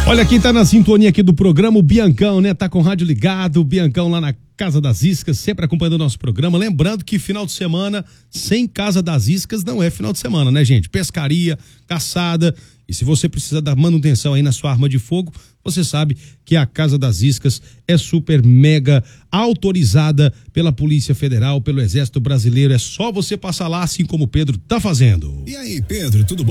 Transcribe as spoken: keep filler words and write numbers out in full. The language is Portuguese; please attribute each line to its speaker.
Speaker 1: Olha quem tá na sintonia aqui do programa, o Biancão, né? Tá com o rádio ligado, o Biancão lá na Casa das Iscas, sempre acompanhando o nosso programa. Lembrando que final de semana sem Casa das Iscas não é final de semana, né, gente? Pescaria, caçada. E se você precisa da manutenção aí na sua arma de fogo, você sabe que a Casa das Iscas é super mega autorizada pela Polícia Federal, pelo Exército Brasileiro. É só você passar lá, assim como o Pedro tá fazendo.
Speaker 2: E aí, Pedro, tudo bom?